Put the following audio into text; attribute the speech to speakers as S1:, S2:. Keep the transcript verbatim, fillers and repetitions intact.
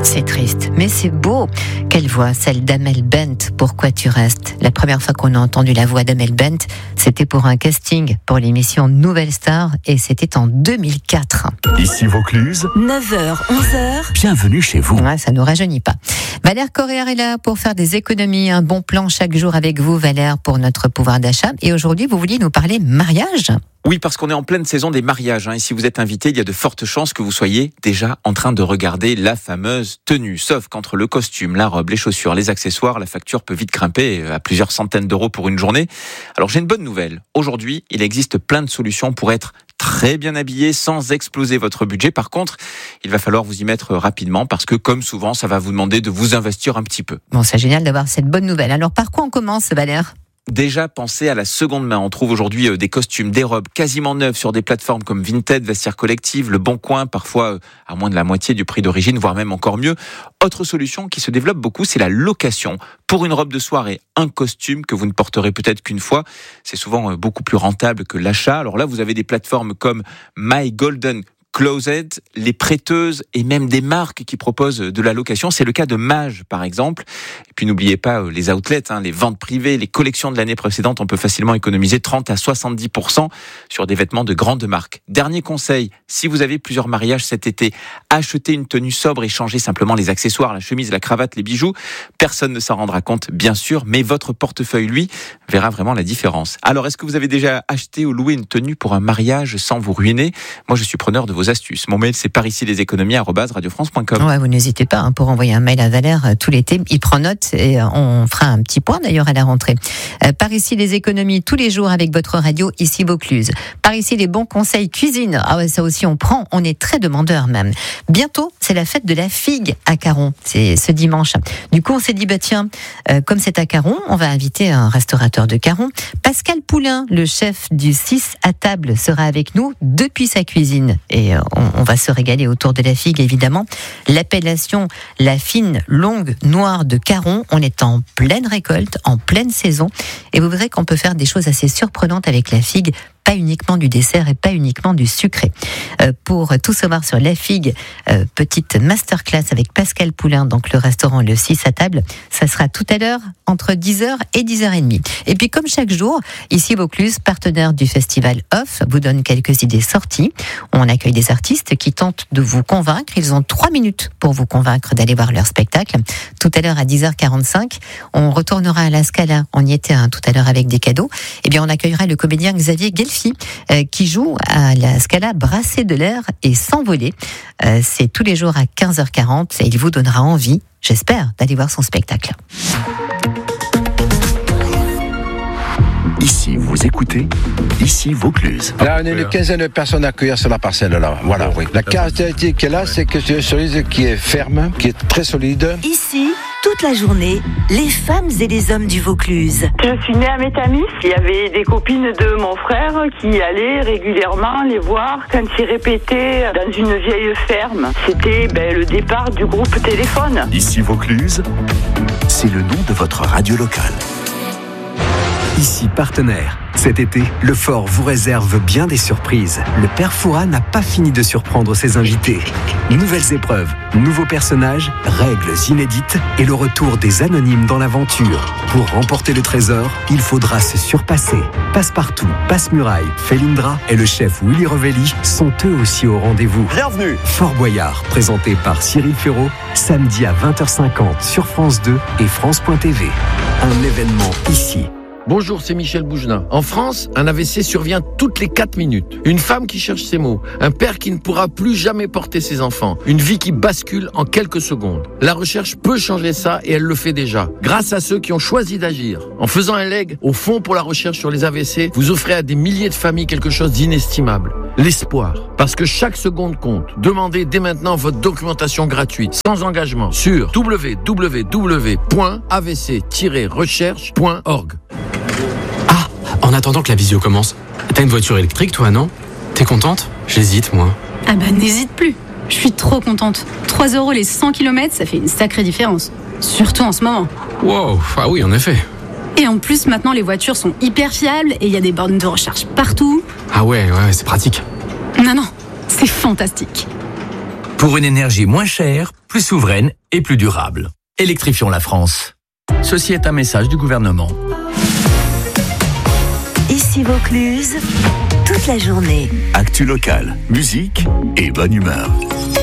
S1: C'est triste, mais c'est beau. Quelle voix, celle d'Amel Bent, Pourquoi tu restes. La première fois qu'on a entendu la voix d'Amel Bent, c'était pour un casting pour l'émission Nouvelle Star, et c'était en deux mille quatre.
S2: Ici Vaucluse,
S3: neuf heures, onze heures.
S2: Bienvenue chez vous.
S1: Ouais, ça nous rajeunit pas. Valère Correa est là pour faire des économies, un bon plan chaque jour avec vous, Valère, pour notre pouvoir d'achat. Et aujourd'hui, vous vouliez nous parler mariage ?
S4: Oui, parce qu'on est en pleine saison des mariages, hein, et si vous êtes invité, il y a de fortes chances que vous soyez déjà en train de regarder la fameuse tenue. Sauf qu'entre le costume, la robe, les chaussures, les accessoires, la facture peut vite grimper à plusieurs centaines d'euros pour une journée. Alors j'ai une bonne nouvelle. Aujourd'hui, il existe plein de solutions pour être très bien habillé sans exploser votre budget. Par contre, il va falloir vous y mettre rapidement parce que, comme souvent, ça va vous demander de vous investir un petit peu.
S1: Bon, c'est génial d'avoir cette bonne nouvelle. Alors par quoi on commence, Valère ?
S4: Déjà, pensez à la seconde main. On trouve aujourd'hui des costumes, des robes quasiment neuves sur des plateformes comme Vinted, Vestiaire Collective, Le Bon Coin, parfois à moins de la moitié du prix d'origine, voire même encore mieux. Autre solution qui se développe beaucoup, c'est la location. Pour une robe de soirée, un costume que vous ne porterez peut-être qu'une fois, c'est souvent beaucoup plus rentable que l'achat. Alors là, vous avez des plateformes comme My Golden Closet, les prêteuses et même des marques qui proposent de la location. C'est le cas de Mage, par exemple. Et puis n'oubliez pas les outlets, hein, les ventes privées, les collections de l'année précédente. On peut facilement économiser trente à soixante-dix pour cent sur des vêtements de grandes marques. Dernier conseil, si vous avez plusieurs mariages cet été, achetez une tenue sobre et changez simplement les accessoires, la chemise, la cravate, les bijoux. Personne ne s'en rendra compte, bien sûr, mais votre portefeuille, lui, verra vraiment la différence. Alors, est-ce que vous avez déjà acheté ou loué une tenue pour un mariage sans vous ruiner ? Moi, je suis preneur de vos astuces. Mon mail, c'est par ici les économies arobase radio france point com.
S1: Ouais, vous n'hésitez pas hein, pour envoyer un mail à Valère euh, tout l'été. Il prend note et euh, on fera un petit point d'ailleurs à la rentrée. Euh, par ici les économies tous les jours avec votre radio ici Vaucluse. Par ici les bons conseils cuisine. Ah ouais, ça aussi on prend. On est très demandeur même. Bientôt, c'est la fête de la figue à Caron. C'est ce dimanche. Du coup, on s'est dit bah tiens, euh, comme c'est à Caron, on va inviter un restaurateur de Caron. Pascal Poulain, le chef du six à table, sera avec nous depuis sa cuisine et euh, On, on va se régaler autour de la figue, évidemment. L'appellation la fine longue noire de Caron. On est en pleine récolte, en pleine saison. Et vous verrez qu'on peut faire des choses assez surprenantes avec la figue. Pas uniquement du dessert et pas uniquement du sucré. Euh, pour tout savoir sur la figue, euh, petite masterclass avec Pascal Poulain, donc le restaurant Le six à table, ça sera tout à l'heure entre dix heures et dix heures trente. Et puis comme chaque jour, ici Vaucluse, partenaire du festival Off, vous donne quelques idées sorties. On accueille des artistes qui tentent de vous convaincre. Ils ont trois minutes pour vous convaincre d'aller voir leur spectacle. Tout à l'heure à dix heures quarante-cinq, on retournera à la Scala. On y était hein, tout à l'heure avec des cadeaux. Et bien on accueillera le comédien Xavier Gelfi, Euh, qui joue à la Scala Brasser de l'air et s'envoler. Euh, c'est tous les jours à quinze heures quarante et il vous donnera envie, j'espère, d'aller voir son spectacle.
S2: Ici, vous écoutez, ici Vaucluse.
S5: Là, on est une quinzaine de personnes à accueillir sur la parcelle là. Voilà, oui. La caractéristique qu'elle a, c'est que c'est une cerise qui est ferme, qui est très solide.
S3: Ici, toute la journée, les femmes et les hommes du Vaucluse.
S6: Je suis née à Métamis. Il y avait des copines de mon frère qui allaient régulièrement les voir quand ils répétaient dans une vieille ferme. C'était ben, le départ du groupe Téléphone.
S2: Ici Vaucluse, c'est le nom de votre radio locale.
S7: Ici partenaire. Cet été, le Fort vous réserve bien des surprises. Le père Fouras n'a pas fini de surprendre ses invités. Nouvelles épreuves, nouveaux personnages, règles inédites et le retour des anonymes dans l'aventure. Pour remporter le trésor, il faudra se surpasser. Passepartout, Passe-Muraille, Felindra et le chef Willy Revelli sont eux aussi au rendez-vous.
S2: Bienvenue.
S7: Fort Boyard, présenté par Cyril Ferraud, samedi à vingt heures cinquante sur France deux et France point T V. Un événement ici.
S8: Bonjour, c'est Michel Bougelin. En France, un A V C survient toutes les quatre minutes. Une femme qui cherche ses mots. Un père qui ne pourra plus jamais porter ses enfants. Une vie qui bascule en quelques secondes. La recherche peut changer ça et elle le fait déjà. Grâce à ceux qui ont choisi d'agir. En faisant un leg au Fonds pour la recherche sur les A V C, vous offrez à des milliers de familles quelque chose d'inestimable. L'espoir. Parce que chaque seconde compte. Demandez dès maintenant votre documentation gratuite, sans engagement, sur w w w point a v c tiret recherche point org.
S9: En attendant que la visio commence, t'as une voiture électrique toi, non ? T'es contente ? J'hésite, moi.
S10: Ah bah n'hésite plus. Je suis trop contente. trois euros les cent kilomètres, ça fait une sacrée différence. Surtout en ce moment.
S9: Wow, ah oui, en effet.
S10: Et en plus, maintenant, les voitures sont hyper fiables et il y a des bornes de recharge partout.
S9: Ah ouais, ouais, c'est pratique.
S10: Non, non, c'est fantastique.
S11: Pour une énergie moins chère, plus souveraine et plus durable. Électrifions la France. Ceci est un message du gouvernement.
S3: Ici Vaucluse, toute la journée.
S2: Actu locale, musique et bonne humeur.